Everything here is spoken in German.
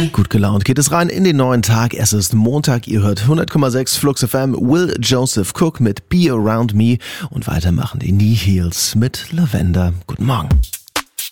Gut gelaunt geht es rein in den neuen Tag. Es ist Montag, ihr hört 100,6 Flux FM, Will Joseph Cook mit Be Around Me und weitermachen die Nihils mit Lavender. Guten Morgen.